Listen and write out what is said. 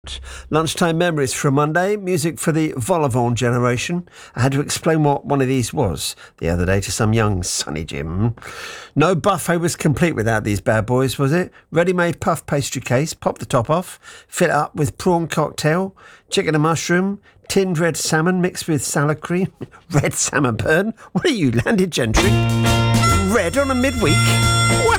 Lunchtime memories for a Monday, music for the vol-au-vent generation. I had to explain what one of these was the other day to some young Sonny Jim. No buffet was complete without these bad boys, was it? Ready-made puff pastry case, pop the top off, fill it up with prawn cocktail, chicken and mushroom, tinned red salmon mixed with salad cream, red salmon burn. What are you, landed gentry? Red on a midweek? What?